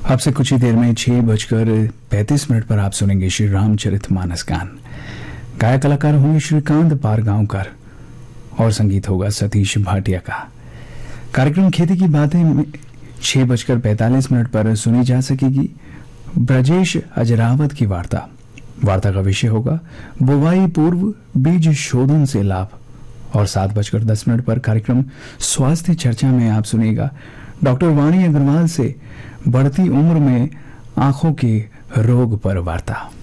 आपसे कुछ ही देर में 6:35 पर आप सुनेंगे श्री रामचरितमानस गान। गायक कलाकार होंगे श्रीकांत पारगांवकर और संगीत होगा सतीश भाटिया का। कार्यक्रम खेती की बातें 6:45 पर सुनी जा सकेगी। ब्रजेश अजरावत की वार्ता का विषय होगा बुवाई पूर्व बीज शोधन से लाभ। और 7:10 पर कार्यक्रम स्वास्थ्य चर्चा में आप सुनेगा डॉक्टर वाणी अग्रवाल से बढ़ती उम्र में आंखों के रोग पर वार्ता।